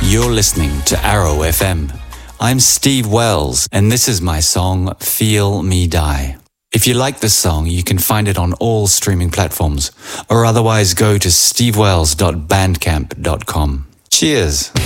You're listening to Arrow FM. I'm Steve Wells, and this is my song, Feel Me Die. If you like this song, you can find it on all streaming platforms, or otherwise go to stevewells.bandcamp.com. Cheers!